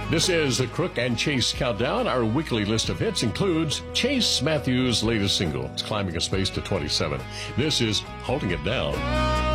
This is the Crook and Chase Countdown. Our weekly list of hits includes Chase Matthews' latest single. It's climbing a space to 27. This is Holding It Down.